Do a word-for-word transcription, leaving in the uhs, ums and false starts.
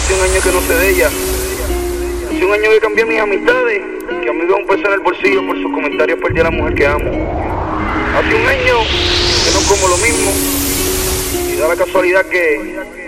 hace un año que no sé de ella. Hace un año que cambié mis amistades, que a mí me dio un peso en el bolsillo por sus comentarios, perdí a la mujer que amo. Hace un año que no como lo mismo, y da la casualidad que